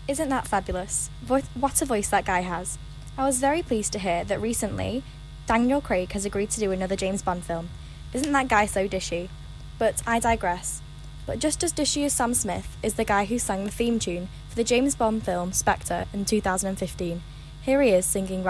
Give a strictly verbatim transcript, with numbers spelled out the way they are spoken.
Isn't that fabulous? Vo- what a voice that guy has. I was very pleased to hear that recently Daniel Craig has agreed to do another James Bond film. Isn't that guy so dishy? But I digress. But just as dishy as Sam Smith is the guy who sang the theme tune for the James Bond film Spectre in two thousand fifteen. Here he is singing